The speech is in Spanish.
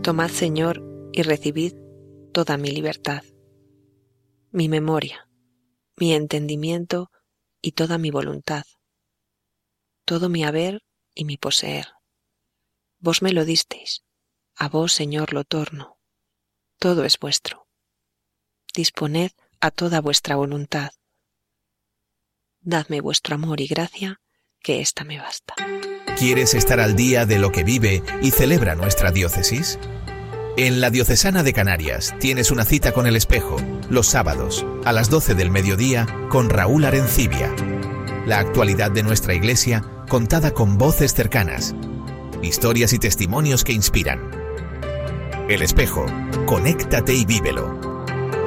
Tomad, Señor, y recibid toda mi libertad, mi memoria, mi entendimiento y toda mi voluntad, todo mi haber y mi poseer. Vos me lo disteis, a vos, Señor, lo torno. Todo es vuestro. Disponed a toda vuestra voluntad. Dadme vuestro amor y gracia, que ésta me basta. ¿Quieres estar al día de lo que vive y celebra nuestra diócesis? En la Diocesana de Canarias tienes una cita con el espejo, los sábados, a las 12 del mediodía, con Raúl Arencibia. La actualidad de nuestra Iglesia, contada con voces cercanas, historias y testimonios que inspiran. El espejo, conéctate y vívelo.